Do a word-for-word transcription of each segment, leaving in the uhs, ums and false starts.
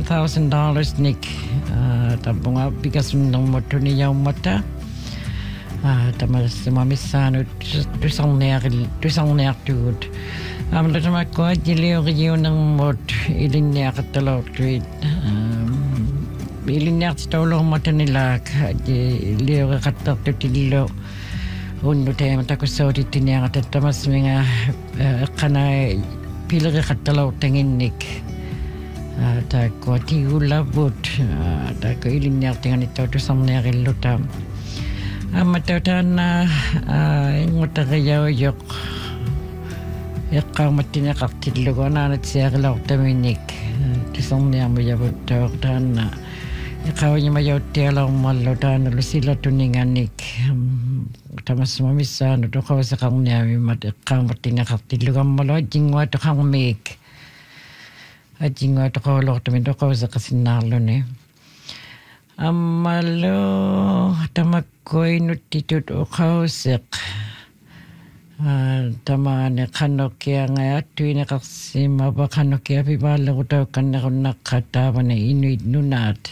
thousand dollars Nick. Tabunga bigas ng motor niya umata. Tama si Mami Sano tusang ner tusang ner tuod. Am la tama ko jilio riyo ng mot ilin ner katalo tweet. Ilin ner tolo mata nila jilio katat tutilo. Uno tayo matako sa ulit niya katatamas mga kanay pila katalo tangin Nick. Ta ko ti ulabot ta ko ilin niya tingan ito to sa mga lutam amatatan na ingota kayo yok yakang matina kaptilo ko na nat siya kalaw taminik to sa mga mayabot to tan na ikaw niya mayaw tiyalaw malutan na lusila tuninganik tamas mamisa no to ko sa kang niya matakang matina kaptilo ko malo jingwa to kang make at yung ito ko lo tamin to ko sa kasinalo ni amalo tamakoy nutitut o kausik tama ne kanokia nga tuwi na kaksima ba kanokia pibala ko tayo kanako nakataba na inuit nunat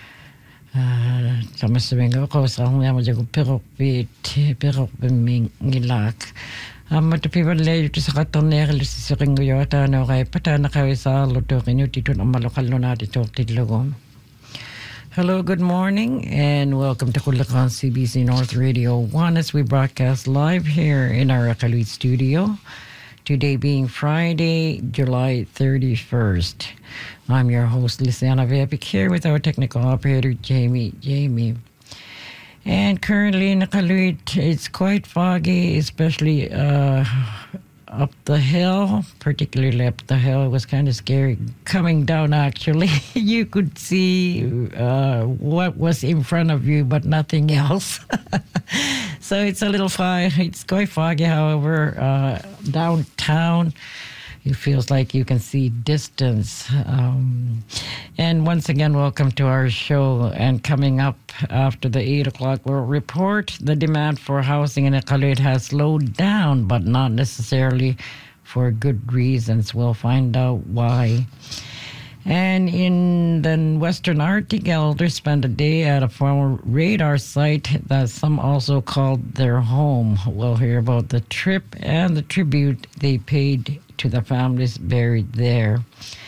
tama sabihin ko ko sa akong yaman dyan ko perok bit perok biming ngilak Amat people lay to sa katonera lusi sa ringo yata na kay patana kayo sa luto kinyo dito na malokal no na dito tidlogo. Hello, good morning, and welcome to Kulakan C B C North Radio one as we broadcast live here in our Akaluit studio. Today being Friday, July thirty-first. I'm your host, Luciana Vepik, here with our technical operator, Jamie. Jamie. And currently in Akaluit, it's quite foggy, especially uh, up the hill, particularly up the hill. It was kind of scary. Coming down, actually, you could see uh, what was in front of you, but nothing else. So it's a little fog. It's quite foggy, however, uh, downtown. It feels like you can see distance. Um, and once again, welcome to our show. And coming up after the eight o'clock World Report, the demand for housing in Akaluit has slowed down, but not necessarily for good reasons. We'll find out why. And in the Western Arctic, elders spent a day at a former radar site that some also called their home. We'll hear about the trip and the tribute they paid to the families buried there.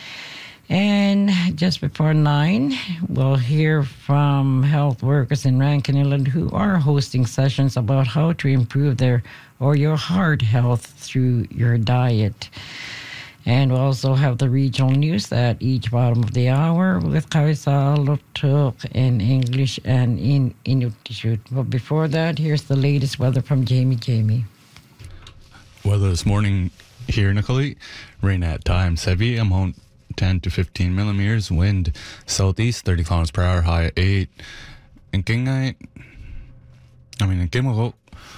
And just before nine, we'll hear from health workers in Rankin Inland who are hosting sessions about how to improve their or your heart health through your diet. And we'll also have the regional news at each bottom of the hour with Kawisa Lotuk in English and in Inuktitut. But before that, here's the latest weather from Jamie. Jamie. Weather this morning here in Akaluit, rain at times heavy, amount ten to fifteen millimeters, wind southeast thirty kilometers per hour, high at eight. In Kingite, I mean in Kimoko,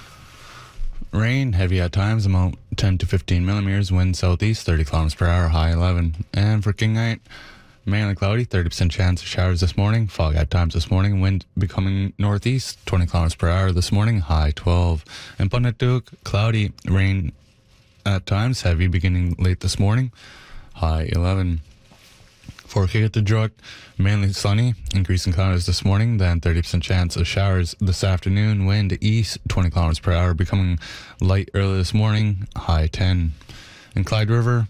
rain heavy at times, amount ten to fifteen millimeters, wind southeast thirty kilometers per hour, high eleven. And for Kingite, mainly cloudy, thirty percent chance of showers this morning, fog at times this morning, wind becoming northeast twenty kilometers per hour this morning, high twelve. In Punittuk, cloudy, rain at times heavy beginning late this morning, high eleven. For Kigatadruk, mainly sunny, increasing clouds this morning, then thirty percent chance of showers this afternoon, wind east twenty kilometers per hour becoming light early this morning, high ten. In Clyde River,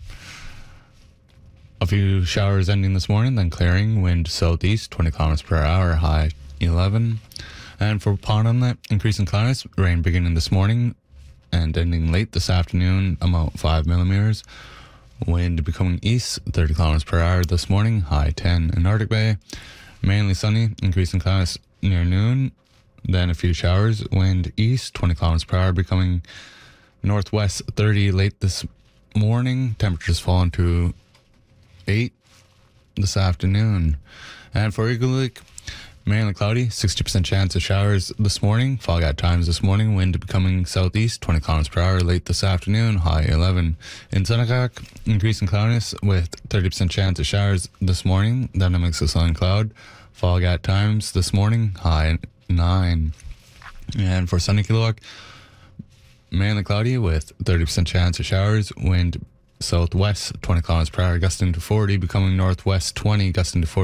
a few showers ending this morning, then clearing, wind southeast twenty kilometers per hour, high eleven. And for Pond Inlet, increasing clouds, rain beginning this morning and ending late this afternoon, amount five millimeters. Wind becoming east thirty kilometers per hour this morning, high ten. In Arctic Bay, mainly sunny, increasing clouds near noon, then a few showers. Wind east twenty kilometers per hour becoming northwest thirty late this morning. Temperatures falling to eight this afternoon. And for Eagle Lake, mainly cloudy, sixty percent chance of showers this morning, fog at times this morning, wind becoming southeast twenty kilometers per hour late this afternoon, high eleven. In Senakak, increasing cloudiness with thirty percent chance of showers this morning, then a mix of sun and cloud, fog at times this morning, high nine. And for Sunny Kilowak, mainly cloudy with thirty percent chance of showers, wind southwest twenty kilometers per hour, gusting to forty, becoming northwest twenty, gusting to forty.